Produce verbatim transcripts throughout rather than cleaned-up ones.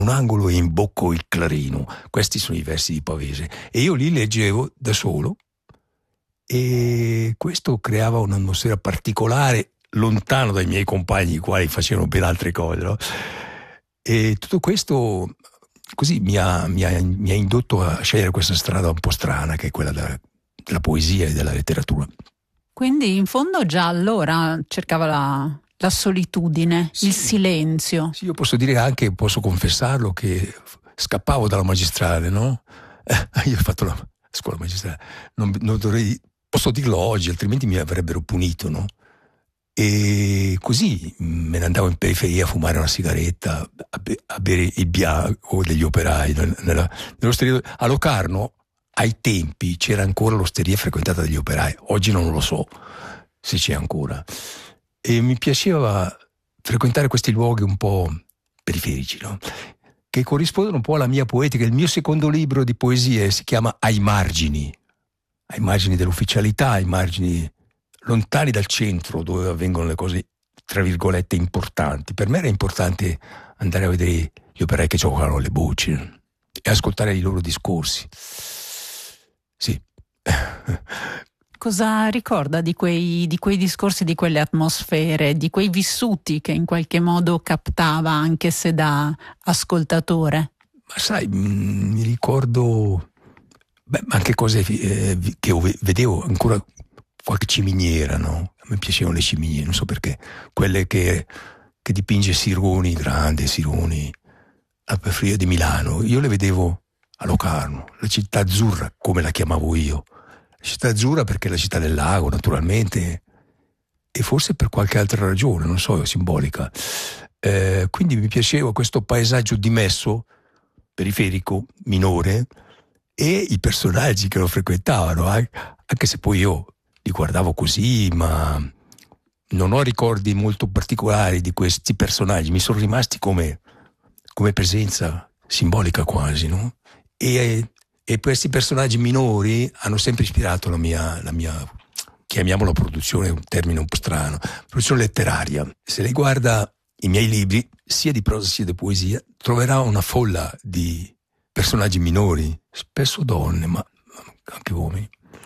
un angolo e imbocco il clarino. Questi sono i versi di Pavese e io li leggevo da solo e questo creava un'atmosfera particolare, lontano dai miei compagni, i quali facevano ben altre cose, no? E tutto questo così mi ha, mi, ha, mi ha indotto a scegliere questa strada un po' strana, che è quella della, della poesia e della letteratura. Quindi in fondo già allora cercava la, la solitudine, sì, il silenzio. Sì, io posso dire anche, posso confessarlo, che scappavo dalla magistrale, no? Eh, io ho fatto la scuola magistrale, non, non dovrei, posso dirlo oggi, altrimenti mi avrebbero punito, no? E così me ne andavo in periferia a fumare una sigaretta, a, be- a bere il bianco degli operai nella, nell'osteria. A Locarno ai tempi c'era ancora l'osteria frequentata dagli operai, oggi non lo so se c'è ancora, e mi piaceva frequentare questi luoghi un po' periferici, no? Che corrispondono un po' alla mia poetica. Il mio secondo libro di poesie si chiama Ai margini, ai margini dell'ufficialità, ai margini lontani dal centro dove avvengono le cose tra virgolette importanti. Per me era importante andare a vedere gli operai che giocavano alle bucce e ascoltare i loro discorsi. Sì. Cosa ricorda di quei, di quei discorsi, di quelle atmosfere, di quei vissuti che in qualche modo captava anche se da ascoltatore? Ma sai, mh, mi ricordo beh, anche cose eh, che io vedevo ancora, qualche ciminiera, no? A me piacevano le ciminiere, non so perché, quelle che, che dipinge Sironi, grande Sironi, a periferia di Milano. Io le vedevo a Locarno, la città azzurra, come la chiamavo io. La città azzurra perché è la città del lago, naturalmente, e forse per qualche altra ragione, non so, simbolica. Eh, quindi mi piaceva questo paesaggio dimesso, periferico, minore, e i personaggi che lo frequentavano, anche se poi io li guardavo così, ma non ho ricordi molto particolari di questi personaggi, mi sono rimasti come, come presenza simbolica quasi, no? E, e questi personaggi minori hanno sempre ispirato la mia, la mia, chiamiamola produzione, è un termine un po' strano, produzione letteraria. Se lei guarda i miei libri, sia di prosa sia di poesia, troverà una folla di personaggi minori, spesso donne, ma anche uomini.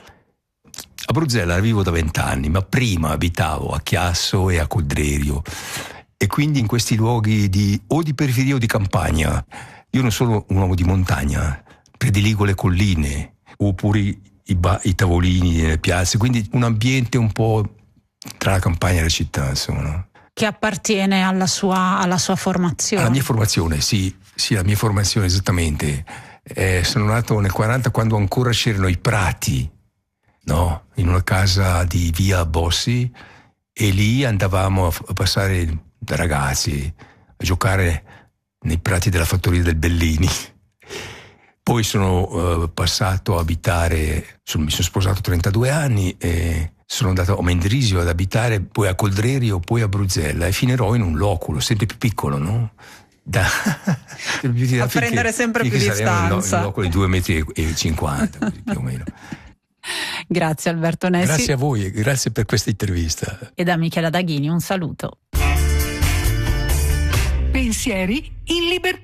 A Bruxelles vivo da vent'anni, ma prima abitavo a Chiasso e a Coldrerio, e quindi in questi luoghi di o di periferia o di campagna. Io non sono un uomo di montagna, prediligo le colline oppure i, ba- i tavolini nelle piazze, quindi un ambiente un po' tra la campagna e la città, insomma. Che appartiene alla sua, alla sua formazione. Alla mia formazione, sì, sì, la mia formazione esattamente. Eh, sono nato nel quaranta quando ancora c'erano i prati, no? In una casa di via Bossi, e lì andavamo a passare da ragazzi a giocare nei prati della fattoria del Bellini. Poi sono uh, passato a abitare, sono, mi sono sposato trentadue anni e sono andato a Mendrisio ad abitare, poi a Coldrerio, poi a Bruxelles, e finirò in un loculo sempre più piccolo, no? Da, da a prendere sempre più distanza. Un loculo di due metri e cinquanta, più o meno. Grazie Alberto Nessi. Grazie a voi e grazie per questa intervista. E da Michela Daghini un saluto. Pensieri in libertà.